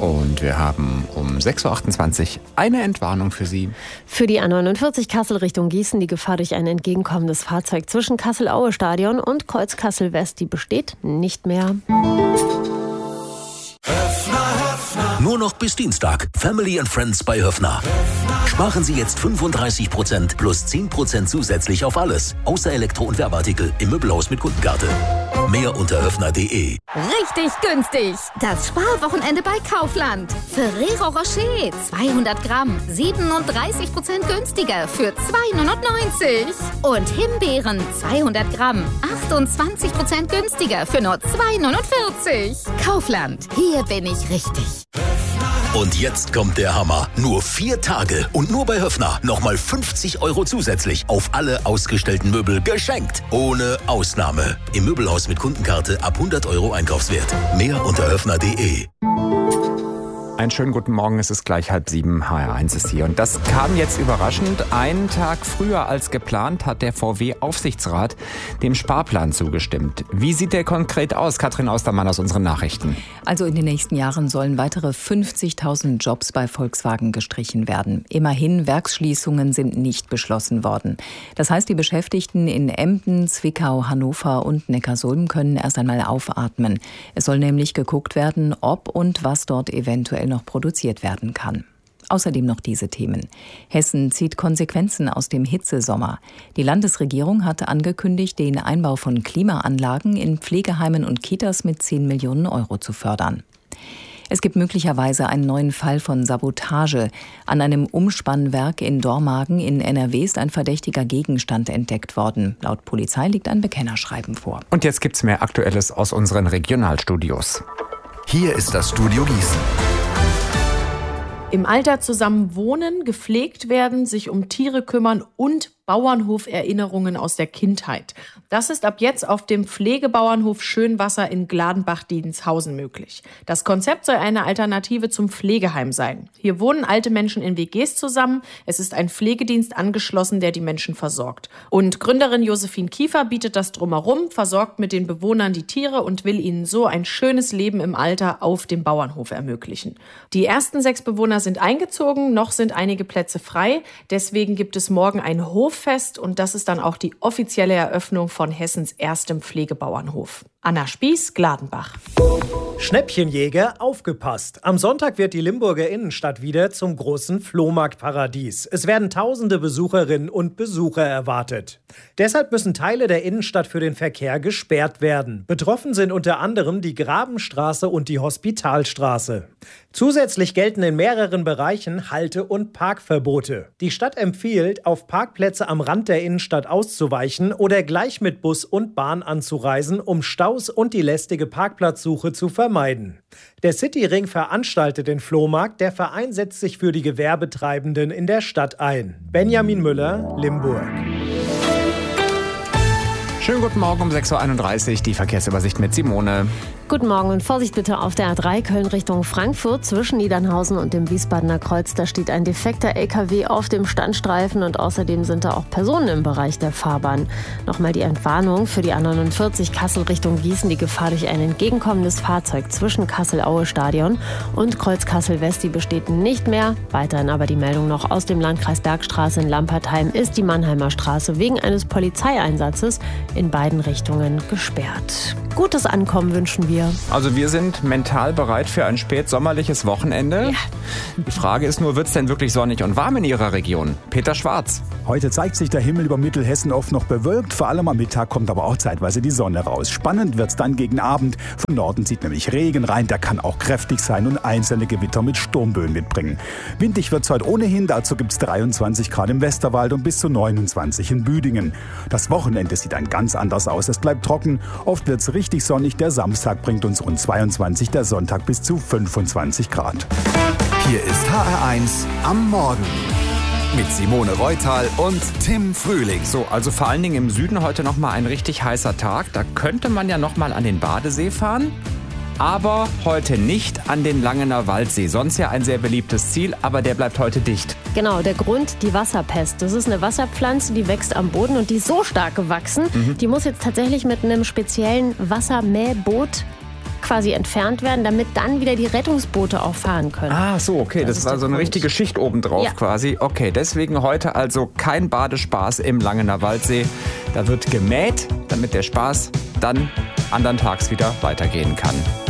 Und wir haben um 6.28 Uhr eine Entwarnung für Sie. Für die A49 Kassel Richtung Gießen die Gefahr durch ein entgegenkommendes Fahrzeug zwischen Kassel-Aue-Stadion und Kreuz Kassel-West, die besteht nicht mehr. Nur noch bis Dienstag. Family and Friends bei Höffner. Sparen Sie jetzt 35% plus 10% zusätzlich auf alles. Außer Elektro- und Werbeartikel im Möbelhaus mit Kundenkarte. Mehr unter höffner.de. Richtig günstig. Das Sparwochenende bei Kaufland. Ferrero Rocher 200 Gramm 37% günstiger für 2,99 €. Und Himbeeren 200 Gramm 28% günstiger für nur 2,49 €. Kaufland. Hier bin ich richtig. Und jetzt kommt der Hammer. Nur 4 Tage und nur bei Höffner nochmal 50 € zusätzlich auf alle ausgestellten Möbel geschenkt. Ohne Ausnahme. Im Möbelhaus mit Kundenkarte ab 100 € Einkaufswert. Mehr unter höffner.de. Einen schönen guten Morgen, es ist gleich 6:30, HR1 ist hier. Und das kam jetzt überraschend. Einen Tag früher als geplant hat der VW-Aufsichtsrat dem Sparplan zugestimmt. Wie sieht der konkret aus? Katrin Austermann aus unseren Nachrichten. Also in den nächsten Jahren sollen weitere 50.000 Jobs bei Volkswagen gestrichen werden. Immerhin, Werksschließungen sind nicht beschlossen worden. Das heißt, die Beschäftigten in Emden, Zwickau, Hannover und Neckarsulm können erst einmal aufatmen. Es soll nämlich geguckt werden, ob und was dort eventuell noch produziert werden kann. Außerdem noch diese Themen. Hessen zieht Konsequenzen aus dem Hitzesommer. Die Landesregierung hatte angekündigt, den Einbau von Klimaanlagen in Pflegeheimen und Kitas mit 10 Millionen € zu fördern. Es gibt möglicherweise einen neuen Fall von Sabotage. An einem Umspannwerk in Dormagen in NRW ist ein verdächtiger Gegenstand entdeckt worden. Laut Polizei liegt ein Bekennerschreiben vor. Und jetzt gibt's mehr Aktuelles aus unseren Regionalstudios. Hier ist das Studio Gießen. Im Alter zusammen wohnen, gepflegt werden, sich um Tiere kümmern und Bauernhoferinnerungen aus der Kindheit. Das ist ab jetzt auf dem Pflegebauernhof Schönwasser in Gladenbach-Diedenshausen möglich. Das Konzept soll eine Alternative zum Pflegeheim sein. Hier wohnen alte Menschen in WGs zusammen. Es ist ein Pflegedienst angeschlossen, der die Menschen versorgt. Und Gründerin Josephine Kiefer bietet das drumherum, versorgt mit den Bewohnern die Tiere und will ihnen so ein schönes Leben im Alter auf dem Bauernhof ermöglichen. Die ersten 6 Bewohner sind eingezogen, noch sind einige Plätze frei. Deswegen gibt es morgen ein Hoffest und das ist dann auch die offizielle Eröffnung von Hessens erstem Pflegebauernhof. Anna Spieß, Gladenbach. Schnäppchenjäger, aufgepasst. Am Sonntag wird die Limburger Innenstadt wieder zum großen Flohmarktparadies. Es werden tausende Besucherinnen und Besucher erwartet. Deshalb müssen Teile der Innenstadt für den Verkehr gesperrt werden. Betroffen sind unter anderem die Grabenstraße und die Hospitalstraße. Zusätzlich gelten in mehreren Bereichen Halte- und Parkverbote. Die Stadt empfiehlt, auf Parkplätze am Rand der Innenstadt auszuweichen oder gleich mit Bus und Bahn anzureisen, um Staus und die lästige Parkplatzsuche zu vermeiden. Der Cityring veranstaltet den Flohmarkt. Der Verein setzt sich für die Gewerbetreibenden in der Stadt ein. Benjamin Müller, Limburg. Schönen guten Morgen um 6.31 Uhr, die Verkehrsübersicht mit Simone. Guten Morgen und Vorsicht bitte auf der A3 Köln Richtung Frankfurt zwischen Niedernhausen und dem Wiesbadener Kreuz. Da steht ein defekter LKW auf dem Standstreifen und außerdem sind da auch Personen im Bereich der Fahrbahn. Nochmal die Entwarnung für die A49 Kassel Richtung Gießen. Die Gefahr durch ein entgegenkommendes Fahrzeug zwischen Kassel-Aue-Stadion und Kreuz Kassel-West, die besteht nicht mehr. Weiterhin aber die Meldung noch aus dem Landkreis Bergstraße in Lampertheim ist die Mannheimer Straße wegen eines Polizeieinsatzes in beiden Richtungen gesperrt. Gutes Ankommen wünschen wir. Also wir sind mental bereit für ein spätsommerliches Wochenende. Ja. Die Frage ist nur, wird es denn wirklich sonnig und warm in Ihrer Region? Peter Schwarz. Heute zeigt sich der Himmel über Mittelhessen oft noch bewölkt. Vor allem am Mittag kommt aber auch zeitweise die Sonne raus. Spannend wird's dann gegen Abend. Von Norden zieht nämlich Regen rein. Der kann auch kräftig sein und einzelne Gewitter mit Sturmböen mitbringen. Windig wird's heute ohnehin. Dazu gibt's 23 Grad im Westerwald und bis zu 29 in Büdingen. Das Wochenende sieht dann ganz anders aus. Es bleibt trocken. Oft wird's richtig sonnig. Der Samstag bringt uns rund 22, der Sonntag bis zu 25 Grad. Hier ist HR1 am Morgen. Mit Simone Reutal und Tim Frühling. So, also vor allen Dingen im Süden heute nochmal ein richtig heißer Tag. Da könnte man ja nochmal an den Badesee fahren. Aber heute nicht an den Langener Waldsee. Sonst ja ein sehr beliebtes Ziel, aber der bleibt heute dicht. Genau, der Grund, die Wasserpest. Das ist eine Wasserpflanze, die wächst am Boden und die ist so stark gewachsen. Die muss jetzt tatsächlich mit einem speziellen Wassermähboot quasi entfernt werden, damit dann wieder die Rettungsboote auch fahren können. Ah, so, okay. Das war so eine richtige Schicht obendrauf quasi. Okay, deswegen heute also kein Badespaß im Langener Waldsee. Da wird gemäht, damit der Spaß dann andern Tags wieder weitergehen kann.